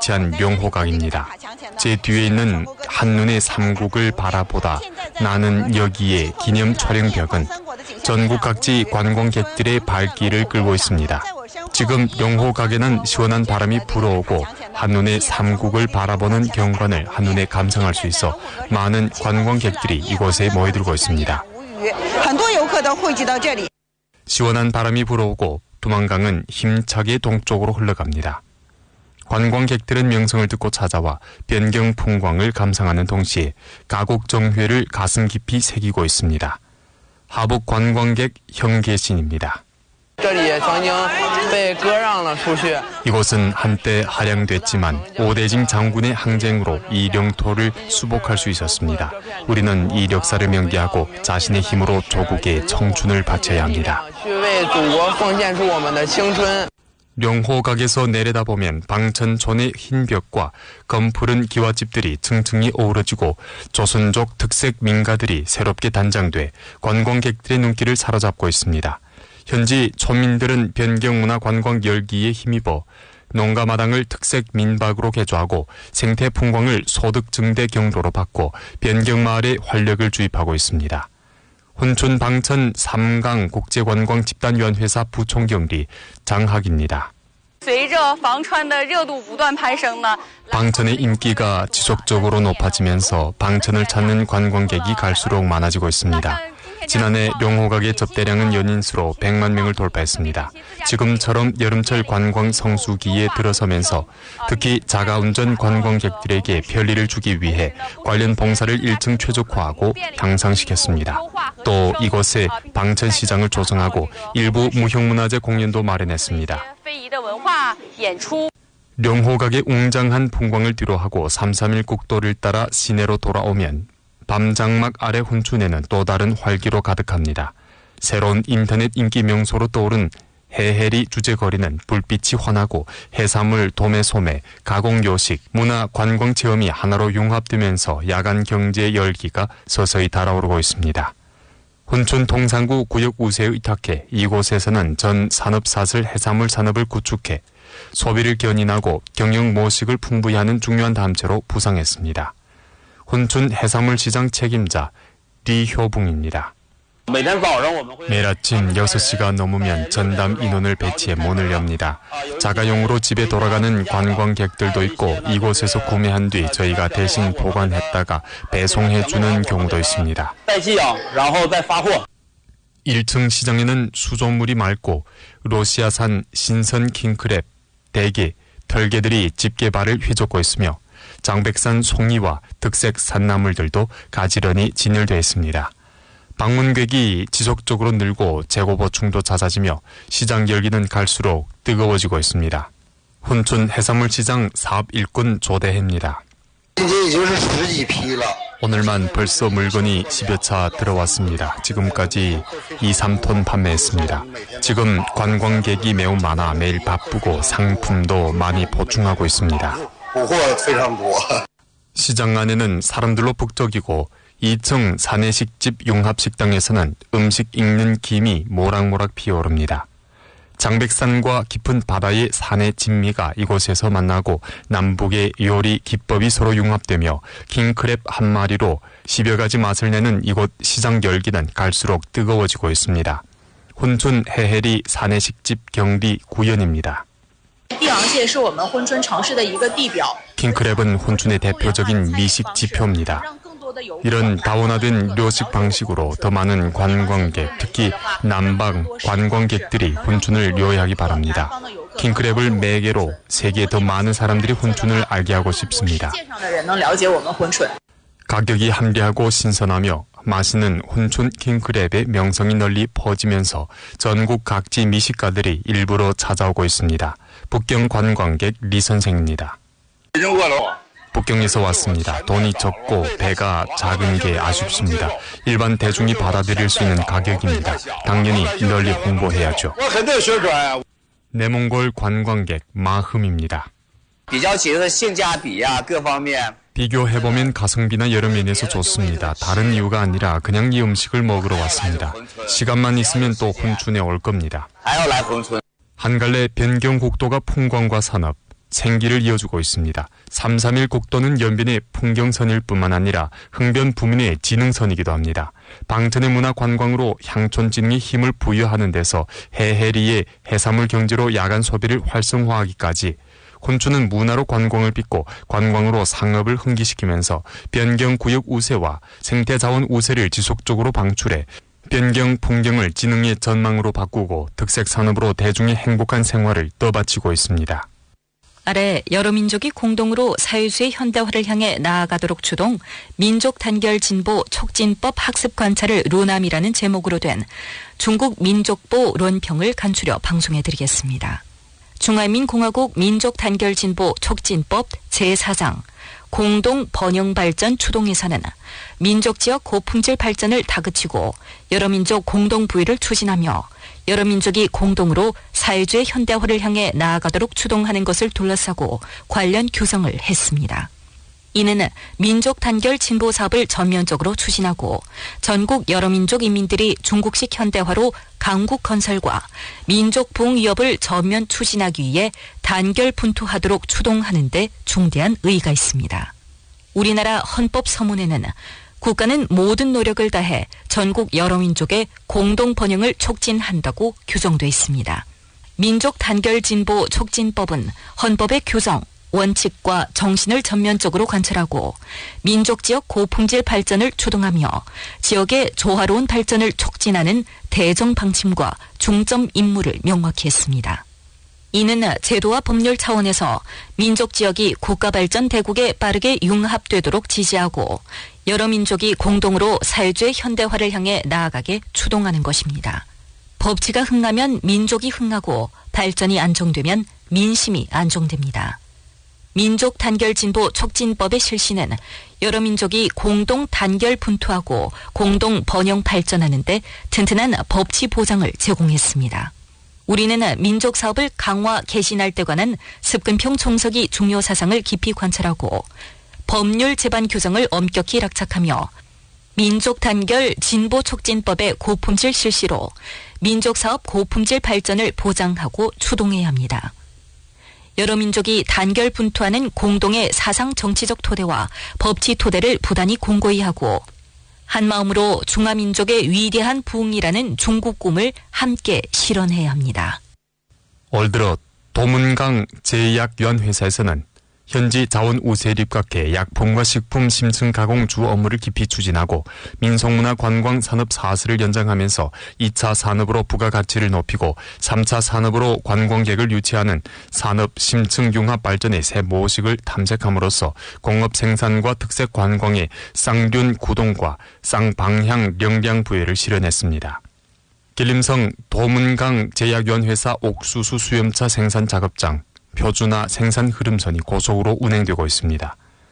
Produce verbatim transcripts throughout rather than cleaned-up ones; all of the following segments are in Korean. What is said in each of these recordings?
위치한 룡호각입니다. 제 뒤에 있는 한눈에 삼국을 바라보다 나는 여기에 기념 촬영벽은 전국 각지 관광객들의 발길을 끌고 있습니다. 지금 룡호각에는 시원한 바람이 불어오고 한눈에 삼국을 바라보는 경관을 한눈에 감상할 수 있어 많은 관광객들이 이곳에 모여들고 있습니다. 시원한 바람이 불어오고 두만강은 힘차게 동쪽으로 흘러갑니다. 관광객들은 명성을 듣고 찾아와 변경 풍광을 감상하는 동시에 가곡정회를 가슴 깊이 새기고 있습니다. 하북 관광객 형계신입니다. 이곳은 한때 할양됐지만 오대징 장군의 항쟁으로 이 영토를 수복할 수 있었습니다. 우리는 이 역사를 명기하고 자신의 힘으로 조국의 청춘을 바쳐야 합니다. 룡호각에서 내려다보면 방천촌의 흰 벽과 검푸른 기와집들이 층층이 어우러지고 조선족 특색 민가들이 새롭게 단장돼 관광객들의 눈길을 사로잡고 있습니다. 현지 촌민들은 변경문화 관광 열기에 힘입어 농가마당을 특색 민박으로 개조하고 생태 풍광을 소득 증대 경로로 바꿔 변경마을에 활력을 주입하고 있습니다. 혼춘 방천 삼강 국제관광 집단위원회사 부총경리 장학입니다. 방천의 인기가 지속적으로 높아지면서 방천을 찾는 관광객이 갈수록 많아지고 있습니다. 지난해 룡호각의 접대량은 연인수로 백만 명을 돌파했습니다. 지금처럼 여름철 관광 성수기에 들어서면서 특히 자가운전 관광객들에게 편리를 주기 위해 관련 봉사를 일 층 최적화하고 향상시켰습니다. 또 이곳에 방천시장을 조성하고 일부 무형문화재 공연도 마련했습니다. 룡호각의 웅장한 풍광을 뒤로하고 삼삼일 국도를 따라 시내로 돌아오면 밤장막 아래 혼춘에는 또 다른 활기로 가득합니다. 새로운 인터넷 인기 명소로 떠오른 해해리 주제거리는 불빛이 환하고 해산물, 도매, 소매, 가공 요식, 문화, 관광 체험이 하나로 융합되면서 야간 경제의 열기가 서서히 달아오르고 있습니다. 혼춘 동산구 구역 우세에 의탁해 이곳에서는 전 산업사슬 해산물 산업을 구축해 소비를 견인하고 경영 모식을 풍부히 하는 중요한 담체로 부상했습니다. 혼춘 해산물 시장 책임자 리효붕입니다. 매일 아침 여섯 시가 넘으면 전담 인원을 배치해 문을 엽니다. 자가용으로 집에 돌아가는 관광객들도 있고 이곳에서 구매한 뒤 저희가 대신 보관했다가 배송해주는 경우도 있습니다. 일 층 시장에는 수돗물이 맑고 러시아산 신선 킹크랩, 대게, 털개들이 집게발을 휘젓고 있으며 장백산 송이와 특색 산나물들도 가지런히 진열되어 있습니다. 방문객이 지속적으로 늘고 재고 보충도 잦아지며 시장 열기는 갈수록 뜨거워지고 있습니다. 혼춘 해산물 시장 사업 일꾼 조대혜입니다. 오늘만 벌써 물건이 십여 차 들어왔습니다. 지금까지 이, 삼 톤 판매했습니다. 지금 관광객이 매우 많아 매일 바쁘고 상품도 많이 보충하고 있습니다. 시장 안에는 사람들로 북적이고 이 층 사내식집 융합식당에서는 음식 익는 김이 모락모락 피어오릅니다. 장백산과 깊은 바다의 산의 진미가 이곳에서 만나고 남북의 요리 기법이 서로 융합되며 킹크랩 한 마리로 십여 가지 맛을 내는 이곳 시장 열기는 갈수록 뜨거워지고 있습니다. 혼춘 해해리 사내식집 경리 구연입니다. 킹크랩은 혼춘의 대표적인 미식 지표입니다. 이런 다원화된 료식 방식으로 더 많은 관광객, 특히 남방 관광객들이 혼춘을 료해하기 바랍니다. 킹크랩을 매개로 세계에 더 많은 사람들이 혼춘을 알게 하고 싶습니다. 가격이 합리하고 신선하며 맛있는 혼춘 킹크랩의 명성이 널리 퍼지면서 전국 각지 미식가들이 일부러 찾아오고 있습니다. 북경 관광객 리 선생입니다. 북경에서 왔습니다. 돈이 적고 배가 작은 게 아쉽습니다. 일반 대중이 받아들일 수 있는 가격입니다. 당연히 널리 홍보해야죠. 내몽골 관광객 마흠입니다. 비교해보면 가성비나 여러 면에서 좋습니다. 다른 이유가 아니라 그냥 이 음식을 먹으러 왔습니다. 시간만 있으면 또 혼춘에 올 겁니다. 한 갈래 변경국도가 풍광과 산업, 생기를 이어주고 있습니다. 삼삼일 국도는 연변의 풍경선일 뿐만 아니라 흥변 부문의 지능선이기도 합니다. 방천의 문화 관광으로 향촌 지능에 힘을 부여하는 데서 해해리의 해산물 경제로 야간 소비를 활성화하기까지 혼주는 문화로 관광을 빚고 관광으로 상업을 흥기시키면서 변경구역 우세와 생태자원 우세를 지속적으로 방출해 변경 풍경을 지능의 전망으로 바꾸고 특색산업으로 대중의 행복한 생활을 떠받치고 있습니다. 아래 여러 민족이 공동으로 사유수의 현대화를 향해 나아가도록 추동, 민족 단결 진보 촉진법 학습 관찰을 루남이라는 제목으로 된 중국 민족보 론평을 간추려 방송해드리겠습니다. 중화민공화국 민족 단결 진보 촉진법 제사 장 공동 번영 발전 추동에서는 민족 지역 고품질 발전을 다그치고 여러 민족 공동 부유를 추진하며 여러 민족이 공동으로 사회주의 현대화를 향해 나아가도록 추동하는 것을 둘러싸고 관련 규정을 했습니다. 이는 민족 단결 진보 사업을 전면적으로 추진하고 전국 여러 민족 인민들이 중국식 현대화로 강국 건설과 민족 부흥 위협을 전면 추진하기 위해 단결 분투하도록 추동하는 데 중대한 의의가 있습니다. 우리나라 헌법 서문에는 국가는 모든 노력을 다해 전국 여러 민족의 공동 번영을 촉진한다고 규정돼 있습니다. 민족 단결 진보 촉진법은 헌법의 규정, 원칙과 정신을 전면적으로 관철하고 민족 지역 고품질 발전을 추동하며 지역의 조화로운 발전을 촉진하는 대정 방침과 중점 임무를 명확히 했습니다. 이는 제도와 법률 차원에서 민족 지역이 국가 발전 대국에 빠르게 융합되도록 지지하고 여러 민족이 공동으로 사회주의 현대화를 향해 나아가게 추동하는 것입니다. 법치가 흥하면 민족이 흥하고 발전이 안정되면 민심이 안정됩니다. 민족 단결 진보 촉진법의 실시는 여러 민족이 공동 단결 분투하고 공동 번영 발전하는 데 튼튼한 법치 보장을 제공했습니다. 우리는 민족 사업을 강화 개신할 때 관한 습근평 총석이 중요 사상을 깊이 관찰하고 법률 제반 규정을 엄격히 락착하며 민족 단결 진보 촉진법의 고품질 실시로 민족 사업 고품질 발전을 보장하고 추동해야 합니다. 여러 민족이 단결 분투하는 공동의 사상 정치적 토대와 법치 토대를 부단히 공고히 하고 한마음으로 중화민족의 위대한 부흥이라는 중국 꿈을 함께 실현해야 합니다. 올 들어 도문강 제약연회사에서는 현지 자원 우세에 입각해 약품과 식품 심층 가공 주 업무를 깊이 추진하고 민속문화 관광 산업 사슬을 연장하면서 이 차 산업으로 부가가치를 높이고 삼 차 산업으로 관광객을 유치하는 산업 심층 융합 발전의 새 모식을 탐색함으로써 공업 생산과 특색 관광의 쌍균 구동과 쌍방향 역량 부여를 실현했습니다. 길림성 도문강 제약연회사 옥수수 수염차 생산 작업장 표준화 생산 흐름선이 고속으로 운행되고 있습니다.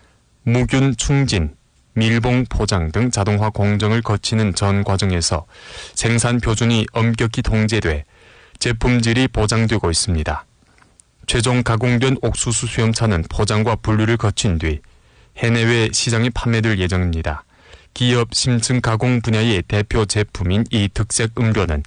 무균 충진, 밀봉 포장 등 자동화 공정을 거치는 전 과정에서 생산 표준이 엄격히 통제돼 제품질이 보장되고 있습니다. 최종 가공된 옥수수 수염차는 포장과 분류를 거친 뒤 해내외 시장에 판매될 예정입니다. 기업 심층 가공 분야의 대표 제품인 이 특색 음료는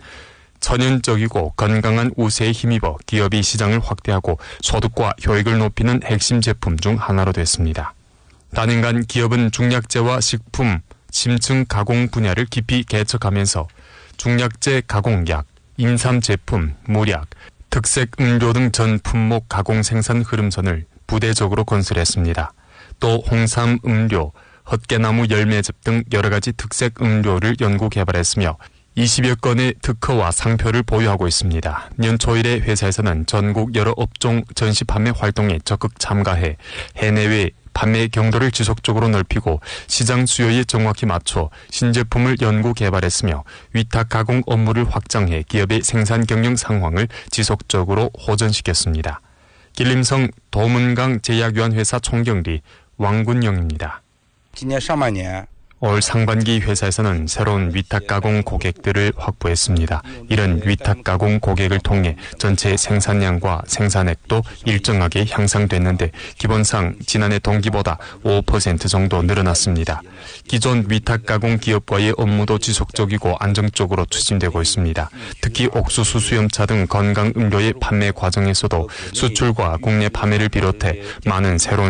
천연적이고 건강한 우세에 힘입어 기업이 시장을 확대하고 소득과 효익을 높이는 핵심 제품 중 하나로 됐습니다. 단연간 기업은 중약재와 식품, 심층 가공 분야를 깊이 개척하면서 중약재 가공약, 인삼 제품, 물약, 특색 음료 등 전 품목 가공 생산 흐름선을 부대적으로 건설했습니다. 또 홍삼 음료, 헛개나무 열매즙 등 여러 가지 특색 음료를 연구 개발했으며 이십여 건의 특허와 상표를 보유하고 있습니다. 연초 이래 회사에서는 전국 여러 업종 전시 판매 활동에 적극 참가해 해내외 판매 경로를 지속적으로 넓히고 시장 수요에 정확히 맞춰 신제품을 연구 개발했으며 위탁 가공 업무를 확장해 기업의 생산 경영 상황을 지속적으로 호전시켰습니다. 길림성 도문강 제약연회사 총경리 왕군영입니다. 今年上半年 올 상반기 회사에서는 새로운 위탁 가공 고객들을 확보했습니다. 이런 위탁 가공 고객을 통해 전체 생산량과 생산액도 일정하게 향상됐는데 기본상 지난해 동기보다 오 퍼센트 정도 늘어났습니다. 기존 위탁 가공 기업과의 업무도 지속적이고 안정적으로 추진되고 있습니다. 특히 옥수수 수염차 등 건강 음료의 판매 과정에서도 수출과 국내 판매를 비롯해 많은 새로운